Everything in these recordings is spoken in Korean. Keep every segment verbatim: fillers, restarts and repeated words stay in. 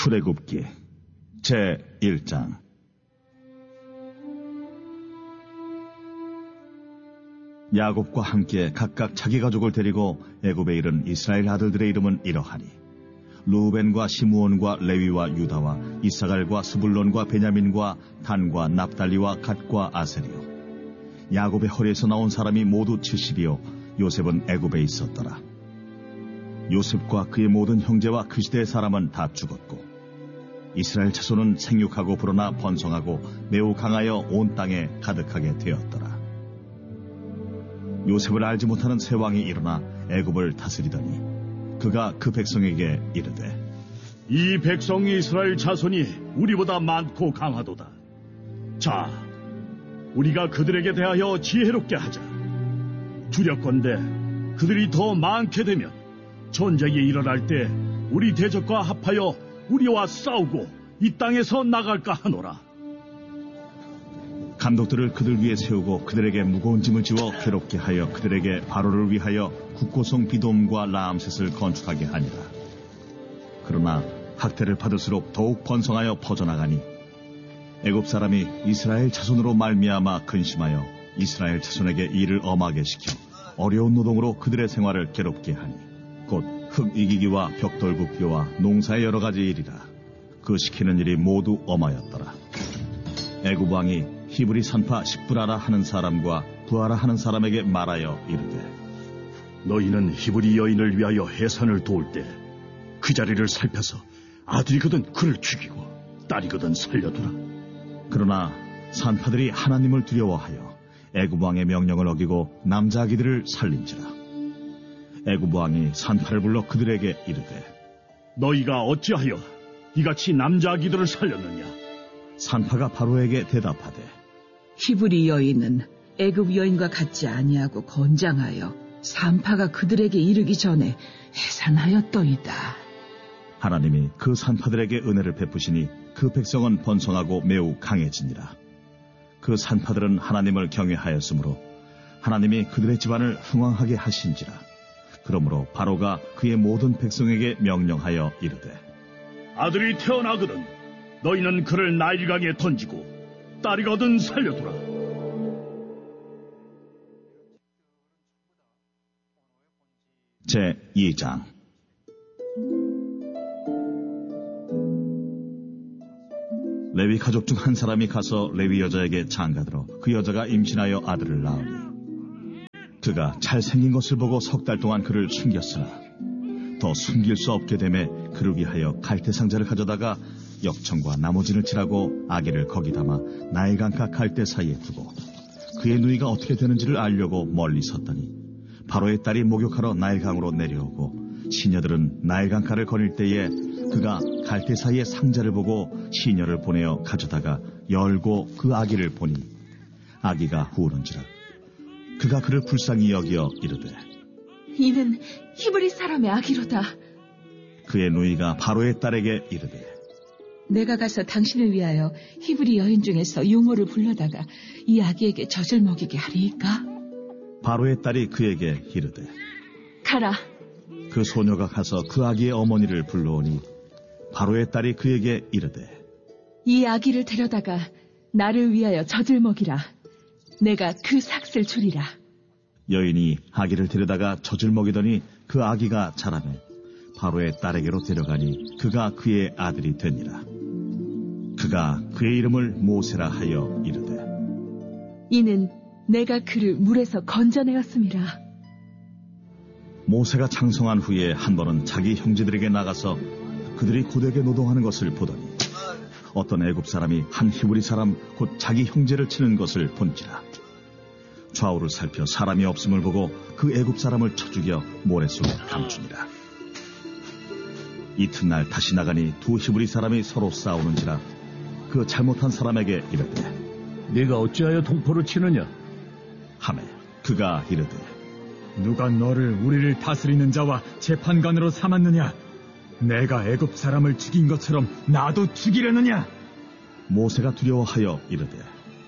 출애굽기 제일 장. 야곱과 함께 각각 자기 가족을 데리고 애굽에 이른 이스라엘 아들들의 이름은 이러하니 루벤과 시므온과 레위와 유다와 이사갈과 스불론과 베냐민과 단과 납달리와 갓과 아셀이요. 야곱의 허리에서 나온 사람이 모두 칠십이요. 요셉은 애굽에 있었더라. 요셉과 그의 모든 형제와 그 시대의 사람은 다 죽었고 이스라엘 자손은 생육하고 불어나 번성하고 매우 강하여 온 땅에 가득하게 되었더라. 요셉을 알지 못하는 새 왕이 일어나 애굽을 다스리더니 그가 그 백성에게 이르되 이 백성 이스라엘 자손이 우리보다 많고 강하도다. 자, 우리가 그들에게 대하여 지혜롭게 하자. 두렵건대 그들이 더 많게 되면 전쟁이 일어날 때 우리 대적과 합하여 우리와 싸우고 이 땅에서 나갈까 하노라. 감독들을 그들 위에 세우고 그들에게 무거운 짐을 지워 괴롭게 하여 그들에게 바로를 위하여 국고성 비돔과 라암셋을 건축하게 하니라. 그러나 학대를 받을수록 더욱 번성하여 퍼져나가니 애굽 사람이 이스라엘 자손으로 말미암아 근심하여 이스라엘 자손에게 일을 엄하게 시켜 어려운 노동으로 그들의 생활을 괴롭게 하니 곧 흙 이기기와 벽돌 굽기와 농사의 여러 가지 일이라. 그 시키는 일이 모두 엄하였더라. 애굽 왕이 히브리 산파 십브라라 하는 사람과 부하라 하는 사람에게 말하여 이르되 너희는 히브리 여인을 위하여 해산을 도울 때 그 자리를 살펴서 아들이거든 그를 죽이고 딸이거든 살려두라. 그러나 산파들이 하나님을 두려워하여 애굽 왕의 명령을 어기고 남자 아기들을 살린지라. 애굽 왕이 산파를 불러 그들에게 이르되 너희가 어찌하여 이같이 남자 아기들을 살렸느냐? 산파가 바로에게 대답하되 히브리 여인은 애굽 여인과 같지 아니하고 건장하여 산파가 그들에게 이르기 전에 해산하였더이다. 하나님이 그 산파들에게 은혜를 베푸시니 그 백성은 번성하고 매우 강해지니라. 그 산파들은 하나님을 경외하였으므로 하나님이 그들의 집안을 흥왕하게 하신지라. 그러므로 바로가 그의 모든 백성에게 명령하여 이르되 아들이 태어나거든 너희는 그를 나일강에 던지고 딸이거든 살려두라. 제이 장. 레위 가족 중 한 사람이 가서 레위 여자에게 장가들어 그 여자가 임신하여 아들을 낳으니 그가 잘생긴 것을 보고 석 달 동안 그를 숨겼으나 더 숨길 수 없게 되매 그를 위하여 갈대 상자를 가져다가 역청과 나무진을 칠하고 아기를 거기 담아 나일강가 갈대 사이에 두고 그의 누이가 어떻게 되는지를 알려고 멀리 섰더니 바로의 딸이 목욕하러 나일강으로 내려오고 시녀들은 나일강가를 거닐 때에 그가 갈대 사이에 상자를 보고 시녀를 보내어 가져다가 열고 그 아기를 보니 아기가 우는지라. 그가 그를 불쌍히 여기어 이르되 이는 히브리 사람의 아기로다. 그의 누이가 바로의 딸에게 이르되 내가 가서 당신을 위하여 히브리 여인 중에서 용어를 불러다가 이 아기에게 젖을 먹이게 하리이까? 바로의 딸이 그에게 이르되 가라. 그 소녀가 가서 그 아기의 어머니를 불러오니 바로의 딸이 그에게 이르되 이 아기를 데려다가 나를 위하여 젖을 먹이라. 내가 그 삭슬 주리라. 여인이 아기를 데려다가 젖을 먹이더니 그 아기가 자라매 바로의 딸에게로 데려가니 그가 그의 아들이 되니라. 그가 그의 이름을 모세라 하여 이르되 이는 내가 그를 물에서 건져내었음이라. 모세가 장성한 후에 한 번은 자기 형제들에게 나가서 그들이 고되게 노동하는 것을 보더니 어떤 애굽 사람이 한 히브리 사람 곧 자기 형제를 치는 것을 본지라. 좌우를 살펴 사람이 없음을 보고 그 애굽 사람을 쳐 죽여 모래 속에 감추니라. 이튿날 다시 나가니 두 히브리 사람이 서로 싸우는지라. 그 잘못한 사람에게 이르되 네가 어찌하여 동포를 치느냐? 하매 그가 이르되 누가 너를 우리를 다스리는 자와 재판관으로 삼았느냐? 내가 애굽 사람을 죽인 것처럼 나도 죽이려느냐? 모세가 두려워하여 이르되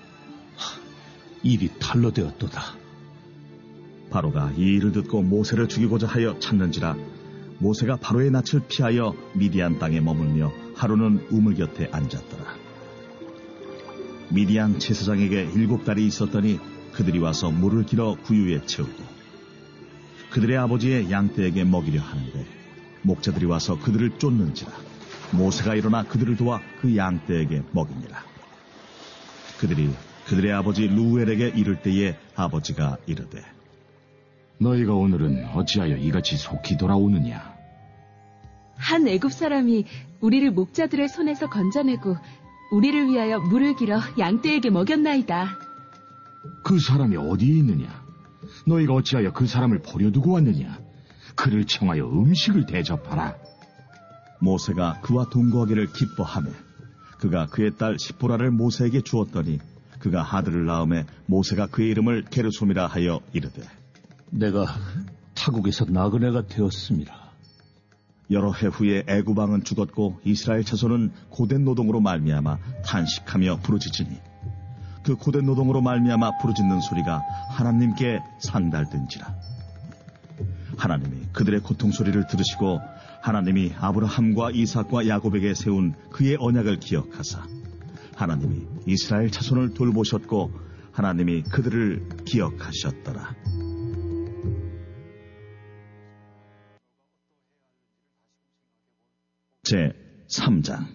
입이 탈로 되었도다. 바로가 이 일을 듣고 모세를 죽이고자 하여 찾는지라. 모세가 바로의 낯을 피하여 미디안 땅에 머물며 하루는 우물 곁에 앉았더라. 미디안 제사장에게 일곱 딸이 있었더니 그들이 와서 물을 길어 구유에 채우고 그들의 아버지의 양떼에게 먹이려 하는데 목자들이 와서 그들을 쫓는지라 모세가 일어나 그들을 도와 그 양떼에게 먹이니라. 그들이 그들의 아버지 루엘에게 이를 때에 아버지가 이르되 너희가 오늘은 어찌하여 이같이 속히 돌아오느냐? 한 애굽 사람이 우리를 목자들의 손에서 건져내고 우리를 위하여 물을 길어 양떼에게 먹였나이다. 그 사람이 어디에 있느냐? 너희가 어찌하여 그 사람을 버려두고 왔느냐? 그를 청하여 음식을 대접하라. 모세가 그와 동거하기를 기뻐하며 그가 그의 딸 시보라를 모세에게 주었더니 그가 아들을 낳음에 모세가 그의 이름을 게르솜이라 하여 이르되 내가 타국에서 나그네가 되었습니다. 여러 해 후에 애굽 왕은 죽었고 이스라엘 자손은 고된 노동으로 말미암아 탄식하며 부르짖으니 그 고된 노동으로 말미암아 부르짖는 소리가 하나님께 상달든지라. 하나님이 그들의 고통 소리를 들으시고 하나님이 아브라함과 이삭과 야곱에게 세운 그의 언약을 기억하사 하나님이 이스라엘 자손을 돌보셨고 하나님이 그들을 기억하셨더라. 제삼 장.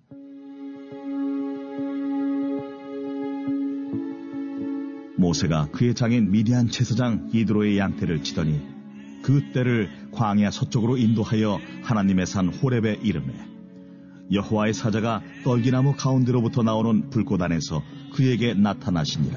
모세가 그의 장인 미디안 제사장 이드로의 양떼를 치더니 그 떼를 광야 서쪽으로 인도하여 하나님의 산 호렙에 이르매 여호와의 사자가 떨기나무 가운데로부터 나오는 불꽃 안에서 그에게 나타나시니라.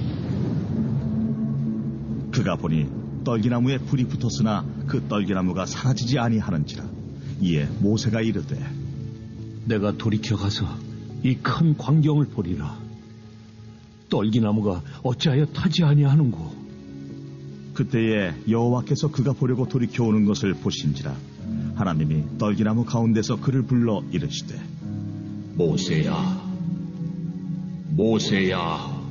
그가 보니 떨기나무에 불이 붙었으나 그 떨기나무가 사라지지 아니하는지라. 이에 모세가 이르되 내가 돌이켜 가서 이 큰 광경을 보리라. 떨기나무가 어찌하여 타지 아니하는고. 그때에 여호와께서 그가 보려고 돌이켜 오는 것을 보신지라. 하나님이 떨기나무 가운데서 그를 불러 이르시되 모세야, 모세야.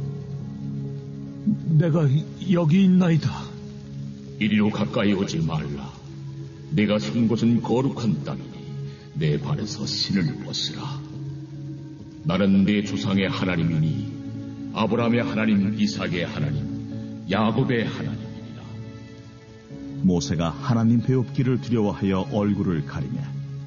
내가 여기 있나이다. 이리로 가까이 오지 말라. 내가 선 곳은 거룩한 땅이니 내 발에서 신을 벗으라. 나는 내 조상의 하나님이니 아브라함의 하나님, 이삭의 하나님, 야곱의 하나님이니라. 모세가 하나님 배웁기를 두려워하여 얼굴을 가리며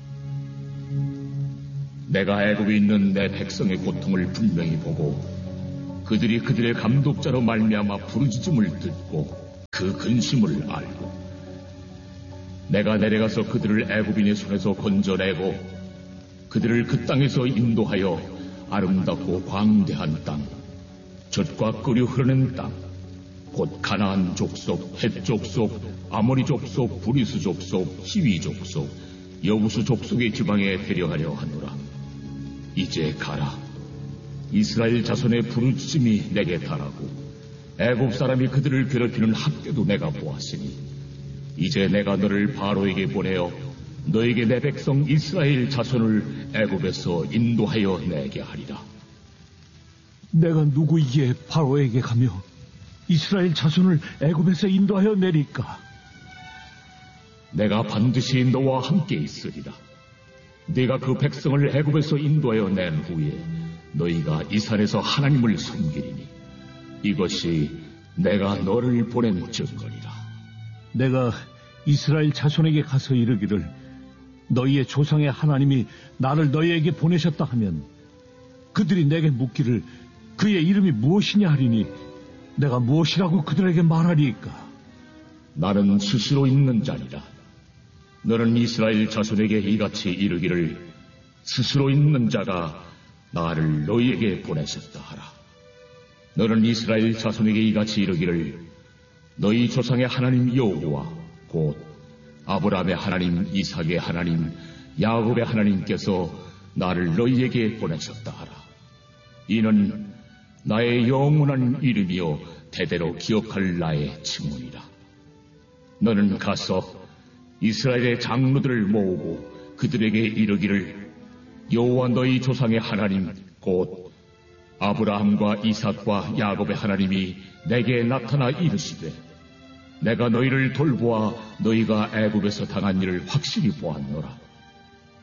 내가 애굽에 있는 내 백성의 고통을 분명히 보고 그들이 그들의 감독자로 말미암아 부르짖음을 듣고 그 근심을 알고 내가 내려가서 그들을 애굽인의 손에서 건져내고 그들을 그 땅에서 인도하여 아름답고 광대한 땅, 젖과 끓여 흐르는 땅, 곧 가나안 족속, 헷 족속, 아모리 족속, 브리스 족속, 히위 족속, 여부수 족속의 지방에 데려가려 하노라. 이제 가라. 이스라엘 자손의 부르짖음이 내게 달하고 애굽 사람이 그들을 괴롭히는 학대도 내가 보았으니 이제 내가 너를 바로에게 보내어 너에게 내 백성 이스라엘 자손을 애굽에서 인도하여 내게 하리라. 내가 누구이기에 바로에게 가며 이스라엘 자손을 애굽에서 인도하여 내릴까? 내가 반드시 너와 함께 있으리라. 네가 그 백성을 애굽에서 인도하여 낸 후에 너희가 이 산에서 하나님을 섬기리니 이것이 내가 너를 보낸 증거리라. 내가 이스라엘 자손에게 가서 이르기를 너희의 조상의 하나님이 나를 너희에게 보내셨다 하면 그들이 내게 묻기를 그의 이름이 무엇이냐 하리니 내가 무엇이라고 그들에게 말하리이까? 나는 스스로 있는 자니라. 너는 이스라엘 자손에게 이같이 이르기를 스스로 있는 자가 나를 너희에게 보내셨다 하라. 너는 이스라엘 자손에게 이같이 이르기를 너희 조상의 하나님 여호와 곧 아브라함의 하나님, 이삭의 하나님, 야곱의 하나님께서 나를 너희에게 보내셨다 하라. 이는 나의 영원한 이름이요 대대로 기억할 나의 칭문이라. 너는 가서 이스라엘의 장로들을 모으고 그들에게 이르기를 여호와 너희 조상의 하나님 곧 아브라함과 이삭과 야곱의 하나님이 내게 나타나 이르시되 내가 너희를 돌보아 너희가 애굽에서 당한 일을 확실히 보았노라.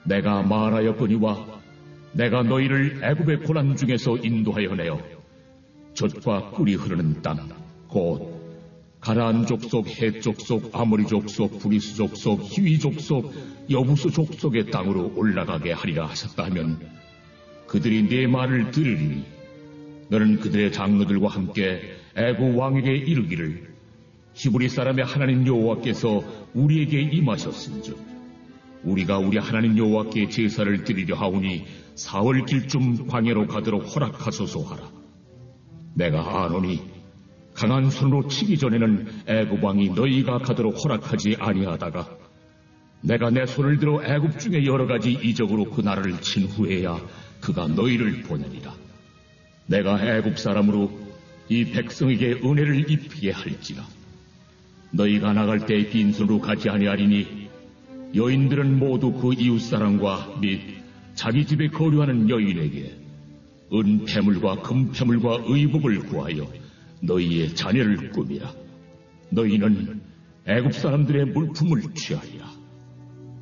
내가 말하였거니와 내가 너희를 애굽의 고난 중에서 인도하여 내어 젖과 꿀이 흐르는 땅, 곧 가나안 족속, 헷 족속, 아모리 족속, 브리스 족속, 히위 족속, 여부스 족속의 땅으로 올라가게 하리라 하셨다 하면 그들이 네 말을 들으리니 너는 그들의 장로들과 함께 애굽 왕에게 이르기를 히브리 사람의 하나님 여호와께서 우리에게 임하셨은즉 우리가 우리 하나님 여호와께 제사를 드리려 하오니 사월 길쯤 광야로 가도록 허락하소서 하라. 내가 아노니 강한 손으로 치기 전에는 애굽 왕이 너희가 가도록 허락하지 아니하다가 내가 내 손을 들어 애굽 중에 여러 가지 이적으로 그 나라를 친 후에야 그가 너희를 보내리라. 내가 애굽 사람으로 이 백성에게 은혜를 입히게 할지라. 너희가 나갈 때 빈손으로 가지 아니하리니 여인들은 모두 그 이웃사람과 및 자기 집에 거류하는 여인에게 은폐물과 금폐물과 의복을 구하여 너희의 자녀를 꾸미라. 너희는 애굽 사람들의 물품을 취하리라.